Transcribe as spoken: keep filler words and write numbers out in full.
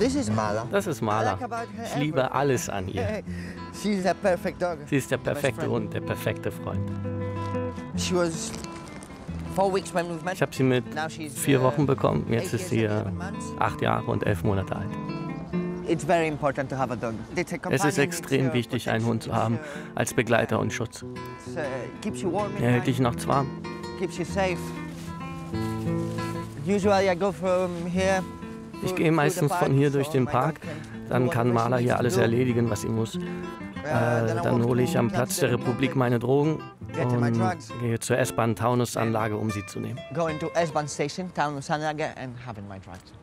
This is Mala. Das ist Mala. Ich liebe alles an ihr. She's a perfect dog. Sie ist der perfekte Hund, der perfekte Freund. She was four weeks when we've met. Ich habe sie mit Now she's, vier uh, Wochen bekommen. eight Jetzt ist years sie and äh, eleven months. acht Jahre und elf Monate alt. It's very important to have a dog. It's a Es companion, ist extrem it's, uh, wichtig, einen Hund zu haben, als Begleiter und Schutz. It's, uh, keeps you warm Er hält dich inside, nachts warm. keeps you safe. Usually I go from here. Ich gehe meistens von hier durch den Park. Dann kann Mala hier alles erledigen, was sie muss. Äh, dann hole ich am Platz der Republik meine Drogen und gehe zur S-Bahn Taunus-Anlage, um sie zu nehmen. Going to S-Bahn station, Taunus Anlage, and having my drugs.